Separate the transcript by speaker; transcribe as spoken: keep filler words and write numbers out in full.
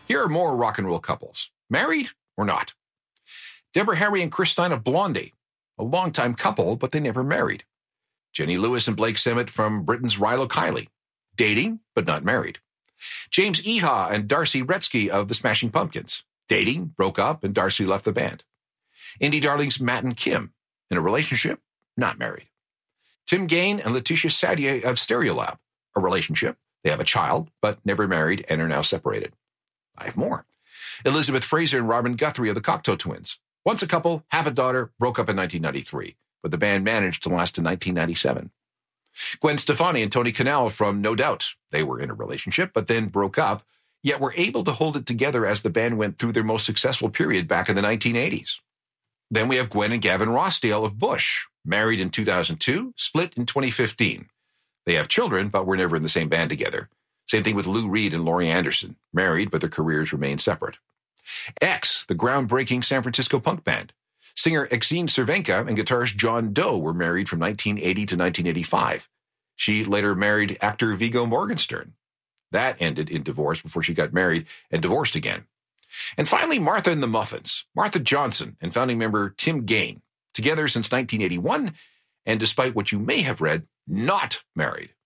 Speaker 1: Here are more rock and roll couples. Married or not? Deborah Harry and Chris Stein of Blondie. A longtime couple, but they never married. Jenny Lewis and Blake Semmett from Britain's Rilo Kiley. Dating, but not married. James Iha and Darcy Retzky of the Smashing Pumpkins. Dating, broke up, and Darcy left the band. Indie darlings Matt and Kim. In a relationship, not married. Tim Gain and Letitia Sadier of Stereolab. A relationship. They have a child, but never married and are now separated. I have more. Elizabeth Fraser and Robin Guthrie of the Cocteau Twins. Once a couple, have a daughter, broke up in nineteen ninety-three, but the band managed to last to nineteen ninety-seven. Gwen Stefani and Tony Kanal from No Doubt. They were in a relationship, but then broke up, yet were able to hold it together as the band went through their most successful period back in the nineteen eighties. Then we have Gwen and Gavin Rossdale of Bush, married in two thousand two, split in twenty fifteen. They have children, but were never in the same band together. Same thing with Lou Reed and Laurie Anderson, married, but their careers remain separate. X, the groundbreaking San Francisco punk band. Singer Exene Cervenka and guitarist John Doe were married from nineteen eighty to nineteen eighty-five. She later married actor Viggo Morgenstern. That ended in divorce before she got married and divorced again. And finally, Martha and the Muffins, Martha Johnson and founding member Tim Gain, together since nineteen eighty-one, and despite what you may have read, not married.